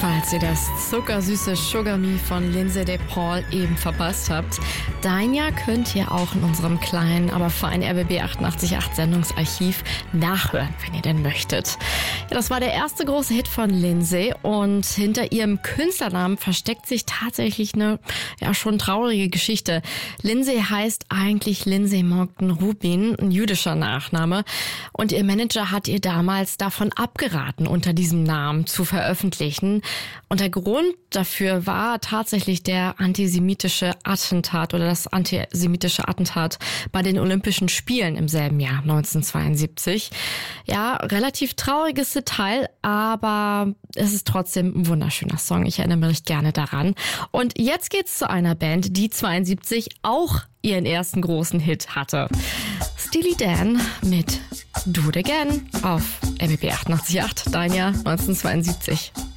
Falls ihr das zuckersüße Sugar Me von Lindsay DePaul eben verpasst habt, dein Jahr könnt ihr auch in unserem kleinen, aber feinen RBB 88.8 Sendungsarchiv nachhören, wenn ihr denn möchtet. Ja, das war der erste große Hit von Lindsay und hinter ihrem Künstlernamen versteckt sich tatsächlich eine schon traurige Geschichte. Lindsay heißt eigentlich Lindsay Monckton Rubin, ein jüdischer Nachname, und ihr Manager hat ihr damals davon abgeraten, unter diesem Namen zu veröffentlichen. Und der Grund dafür war tatsächlich das antisemitische Attentat bei den Olympischen Spielen im selben Jahr 1972. Ja, relativ trauriges Detail, aber es ist trotzdem ein wunderschöner Song. Ich erinnere mich gerne daran. Und jetzt geht's zu einer Band, die 72 auch ihren ersten großen Hit hatte. Steely Dan mit Do It Again auf RBB 88.8, dein Jahr 1972.